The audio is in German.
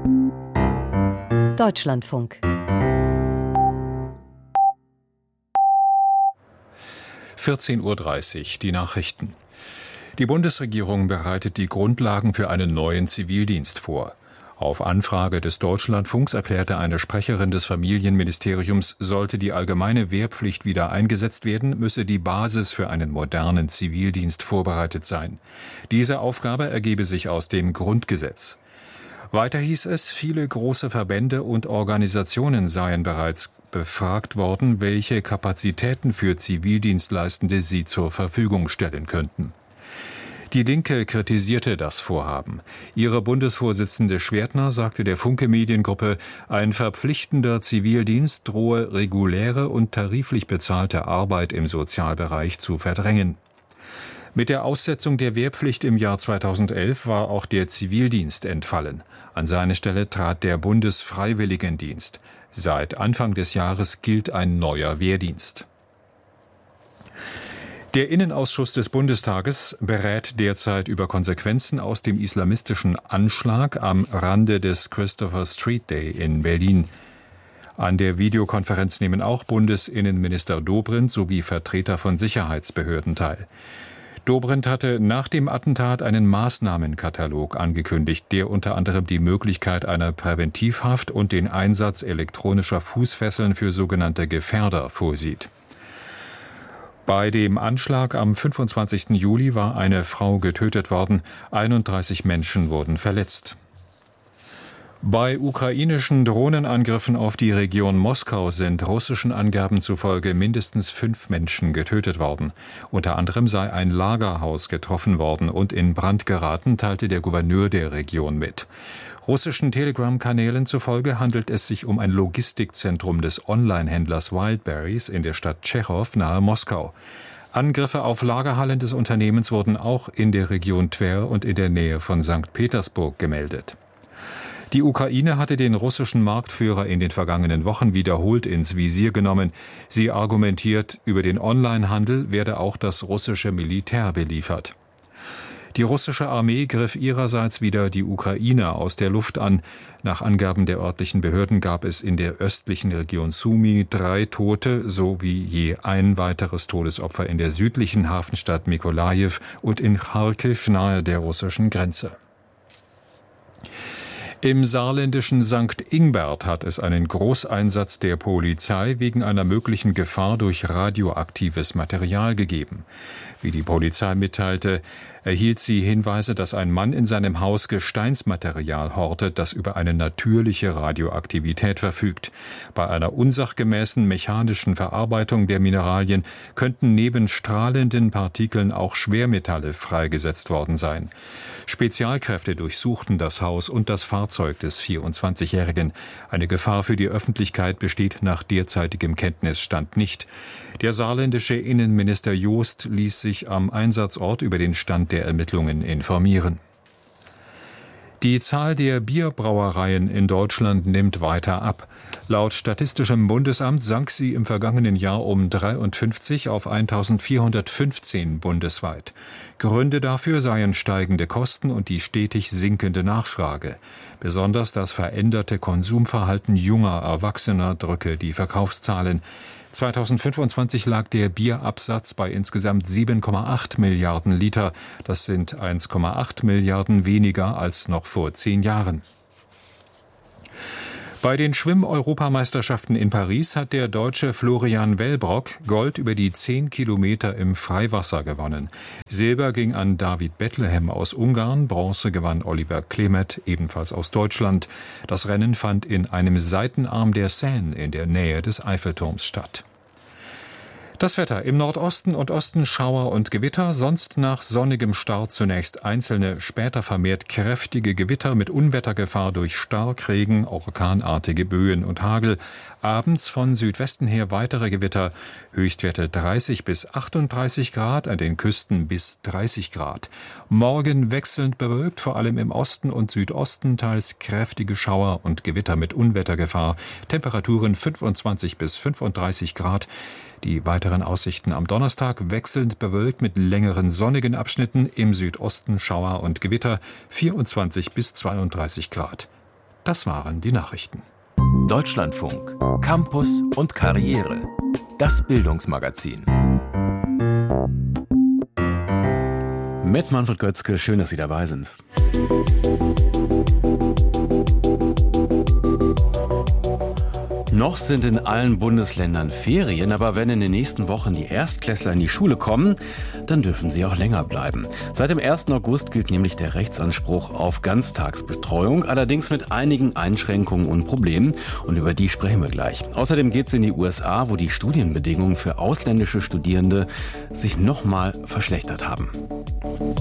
Deutschlandfunk. 14:30 Uhr, die Nachrichten. Die Bundesregierung bereitet die Grundlagen für einen neuen Zivildienst vor. Auf Anfrage des Deutschlandfunks erklärte eine Sprecherin des Familienministeriums, sollte die allgemeine Wehrpflicht wieder eingesetzt werden, müsse die Basis für einen modernen Zivildienst vorbereitet sein. Diese Aufgabe ergebe sich aus dem Grundgesetz. Weiter hieß es, viele große Verbände und Organisationen seien bereits befragt worden, welche Kapazitäten für Zivildienstleistende sie zur Verfügung stellen könnten. Die Linke kritisierte das Vorhaben. Ihre Bundesvorsitzende Schwertner sagte der Funke Mediengruppe, ein verpflichtender Zivildienst drohe reguläre und tariflich bezahlte Arbeit im Sozialbereich zu verdrängen. Mit der Aussetzung der Wehrpflicht im Jahr 2011 war auch der Zivildienst entfallen. An seine Stelle trat der Bundesfreiwilligendienst. Seit Anfang des Jahres gilt ein neuer Wehrdienst. Der Innenausschuss des Bundestages berät derzeit über Konsequenzen aus dem islamistischen Anschlag am Rande des Christopher Street Day in Berlin. An der Videokonferenz nehmen auch Bundesinnenminister Dobrindt sowie Vertreter von Sicherheitsbehörden teil. Dobrindt hatte nach dem Attentat einen Maßnahmenkatalog angekündigt, der unter anderem die Möglichkeit einer Präventivhaft und den Einsatz elektronischer Fußfesseln für sogenannte Gefährder vorsieht. Bei dem Anschlag am 25. Juli war eine Frau getötet worden, 31 Menschen wurden verletzt. Bei ukrainischen Drohnenangriffen auf die Region Moskau sind russischen Angaben zufolge mindestens 5 Menschen getötet worden. Unter anderem sei ein Lagerhaus getroffen worden und in Brand geraten, teilte der Gouverneur der Region mit. Russischen Telegram-Kanälen zufolge handelt es sich um ein Logistikzentrum des Online-Händlers Wildberries in der Stadt Tschechow nahe Moskau. Angriffe auf Lagerhallen des Unternehmens wurden auch in der Region Twer und in der Nähe von St. Petersburg gemeldet. Die Ukraine hatte den russischen Marktführer in den vergangenen Wochen wiederholt ins Visier genommen. Sie argumentiert, über den Onlinehandel werde auch das russische Militär beliefert. Die russische Armee griff ihrerseits wieder die Ukrainer aus der Luft an. Nach Angaben der örtlichen Behörden gab es in der östlichen Region Sumy 3 Tote sowie je ein weiteres Todesopfer in der südlichen Hafenstadt Mykolajiw und in Charkiw nahe der russischen Grenze. Im saarländischen St. Ingbert hat es einen Großeinsatz der Polizei wegen einer möglichen Gefahr durch radioaktives Material gegeben. Wie die Polizei mitteilte, erhielt sie Hinweise, dass ein Mann in seinem Haus Gesteinsmaterial hortet, das über eine natürliche Radioaktivität verfügt. Bei einer unsachgemäßen mechanischen Verarbeitung der Mineralien könnten neben strahlenden Partikeln auch Schwermetalle freigesetzt worden sein. Spezialkräfte durchsuchten das Haus und das Fahrzeug des 24-Jährigen. Eine Gefahr für die Öffentlichkeit besteht nach derzeitigem Kenntnisstand nicht. Der saarländische Innenminister Joost ließ sich am Einsatzort über den Stand der Ermittlungen informieren. Die Zahl der Bierbrauereien in Deutschland nimmt weiter ab. Laut Statistischem Bundesamt sank sie im vergangenen Jahr um 53 auf 1415 bundesweit. Gründe dafür seien steigende Kosten und die stetig sinkende Nachfrage. Besonders das veränderte Konsumverhalten junger Erwachsener drücke die Verkaufszahlen. 2025 lag der Bierabsatz bei insgesamt 7,8 Milliarden Liter. Das sind 1,8 Milliarden weniger als noch vor 10 Jahren. Bei den Schwimm-Europameisterschaften in Paris hat der Deutsche Florian Wellbrock Gold über die 10 Kilometer im Freiwasser gewonnen. Silber ging an David Bethlehem aus Ungarn, Bronze gewann Oliver Klemet, ebenfalls aus Deutschland. Das Rennen fand in einem Seitenarm der Seine in der Nähe des Eiffelturms statt. Das Wetter: im Nordosten und Osten Schauer und Gewitter, sonst nach sonnigem Start zunächst einzelne, später vermehrt kräftige Gewitter mit Unwettergefahr durch Starkregen, orkanartige Böen und Hagel. Abends von Südwesten her weitere Gewitter, Höchstwerte 30 bis 38 Grad, an den Küsten bis 30 Grad. Morgen wechselnd bewölkt, vor allem im Osten und Südosten teils kräftige Schauer und Gewitter mit Unwettergefahr. Temperaturen 25 bis 35 Grad. Die weiteren Aussichten am Donnerstag: wechselnd bewölkt mit längeren sonnigen Abschnitten, im Südosten Schauer und Gewitter, 24 bis 32 Grad. Das waren die Nachrichten. Deutschlandfunk, Campus und Karriere. Das Bildungsmagazin. Mit Manfred Götzke, schön, dass Sie dabei sind. Noch sind in allen Bundesländern Ferien, aber wenn in den nächsten Wochen die Erstklässler in die Schule kommen, dann dürfen sie auch länger bleiben. Seit dem 1. August gilt nämlich der Rechtsanspruch auf Ganztagsbetreuung, allerdings mit einigen Einschränkungen und Problemen. Und über die sprechen wir gleich. Außerdem geht es in die USA, wo die Studienbedingungen für ausländische Studierende sich nochmal verschlechtert haben.